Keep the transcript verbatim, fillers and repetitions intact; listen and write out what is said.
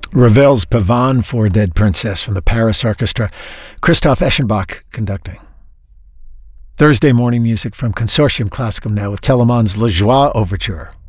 Ravel's Pavane for Dead Princess from the Paris Orchestra. Christoph Eschenbach conducting. Thursday morning music from Consortium Classicum now with Telemann's La Joie Overture.